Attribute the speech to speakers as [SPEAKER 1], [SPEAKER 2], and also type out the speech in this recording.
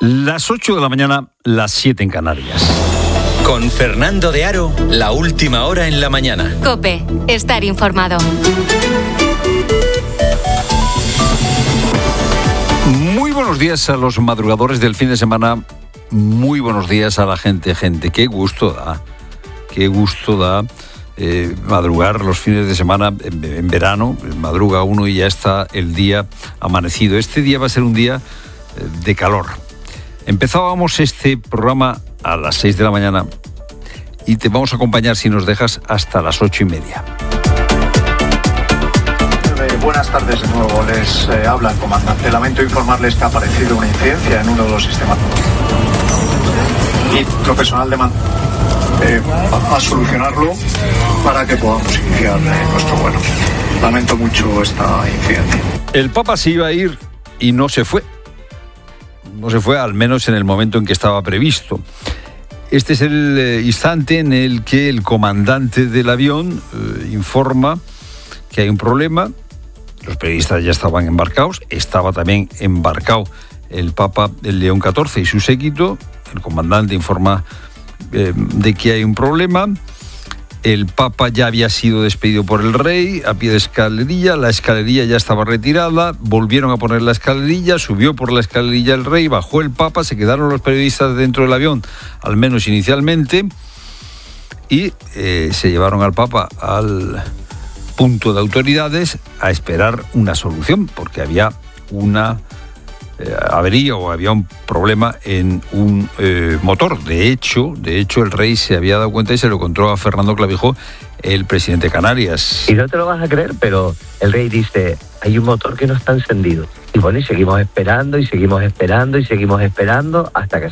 [SPEAKER 1] Las 8 de la mañana, las 7 en Canarias.
[SPEAKER 2] Con Fernando de Aro, la última hora en la mañana.
[SPEAKER 3] COPE, estar informado.
[SPEAKER 1] Muy buenos días a los madrugadores del fin de semana. Muy buenos días a la gente. Qué gusto da madrugar los fines de semana en verano. Madruga uno y ya está el día amanecido. Este día va a ser un día de calor. Empezábamos este programa a las 6 de la mañana y te vamos a acompañar, si nos dejas, hasta las 8:30.
[SPEAKER 4] Buenas tardes de nuevo, les habla el comandante. Lamento informarles que ha aparecido una incidencia en uno de los sistemas. Y nuestro personal de a solucionarlo para que podamos iniciar nuestro vuelo. Lamento mucho esta incidencia.
[SPEAKER 1] El Papa se iba a ir y no se fue. No se fue, al menos en el momento en que estaba previsto. Este es el instante en el que el comandante del avión informa que hay un problema. Los periodistas ya estaban embarcados. Estaba también embarcado el Papa, el León XIV y su séquito. El comandante informa de que hay un problema. El Papa ya había sido despedido por el rey a pie de escalerilla. La escalerilla ya estaba retirada. Volvieron a poner la escalerilla. Subió por la escalerilla el rey. Bajó el Papa. Se quedaron los periodistas dentro del avión, al menos inicialmente. Y se llevaron al Papa al punto de autoridades a esperar una solución, porque había una avería o había un problema en un motor. De hecho, el rey se había dado cuenta y se lo contó a Fernando Clavijo, el presidente de Canarias.
[SPEAKER 5] Y no te lo vas a creer, pero el rey dice, hay un motor que no está encendido. Y bueno, y seguimos esperando hasta que